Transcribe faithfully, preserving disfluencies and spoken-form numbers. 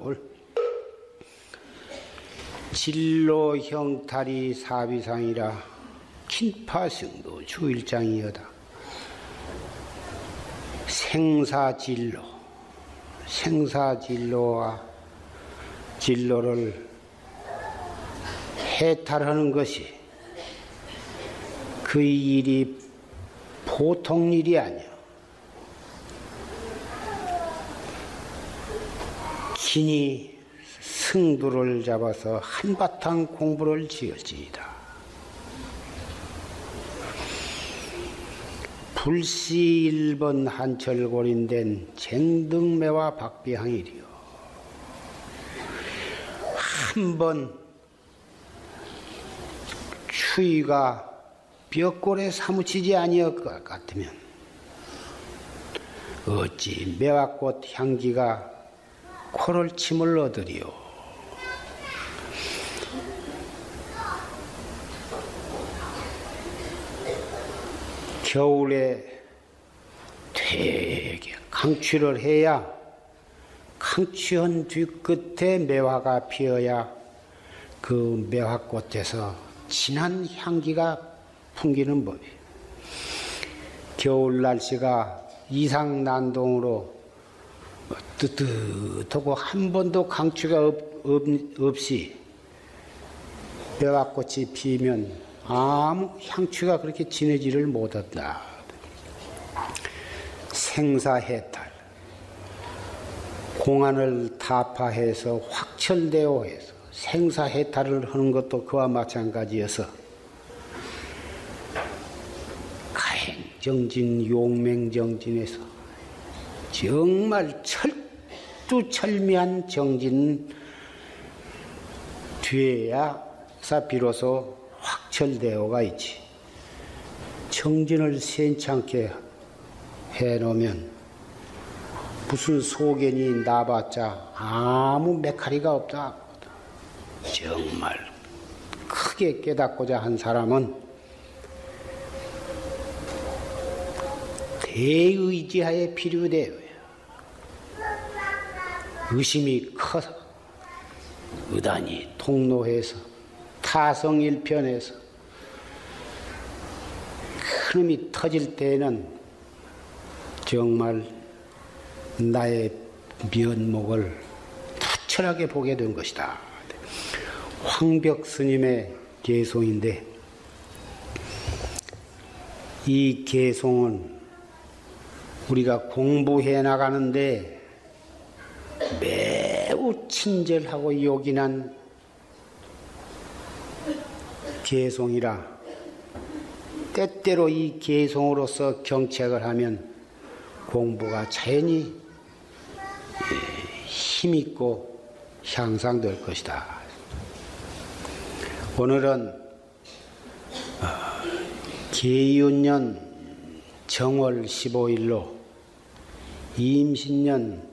법을 진로 형탈이 사비상이라 긴파승도 주일장이여다. 생사진로, 생사진로와 진로를 해탈하는 것이 그 일이 보통 일이 아니야. 긴이 승두를 잡아서 한바탕 공부를 지을지이다. 불시 일번 한철골인된 쟁등매와 박비항이리요. 한번 추위가 벽골에 사무치지 아니할 것 같으면 어찌 매화꽃 향기가 코를 침을 얻으리요. 겨울에 되게 강취를 해야 강취한 뒤끝에 매화가 피어야 그 매화꽃에서 진한 향기가 풍기는 법이에요. 겨울 날씨가 이상난동으로 뜨뜻하고 한 번도 강추가 없, 없, 없이 매화꽃이 피면 아무 향취가 그렇게 진해지를 못한다. 생사해탈, 공안을 타파해서 확철대오해서 생사해탈을 하는 것도 그와 마찬가지여서 가행정진, 용맹정진에서 정말 철두철미한 정진 뒤에야 비로소 확철대오가 있지. 정진을 시원찮게 해놓으면 무슨 소견이 나봤자 아무 메카리가 없다. 정말 크게 깨닫고자 한 사람은 대의지하에 필요돼요. 의심이 커서 의단이 통로해서 타성일편에서 큰음이 터질 때에는 정말 나의 면목을 투철하게 보게 된 것이다. 황벽 스님의 개송인데 이 개송은 우리가 공부해 나가는데 매우 친절하고 요긴한 개송이라 때때로 이 개송으로서 경책을 하면 공부가 자연히 힘있고 향상될 것이다. 오늘은 계윤년 정월 십오일로 임신년